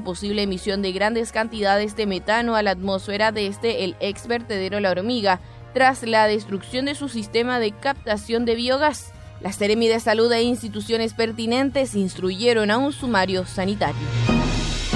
posible emisión de grandes cantidades de metano a la atmósfera desde el ex vertedero La Hormiga, tras la destrucción de su sistema de captación de biogás. La Seremi de Salud e instituciones pertinentes instruyeron a un sumario sanitario.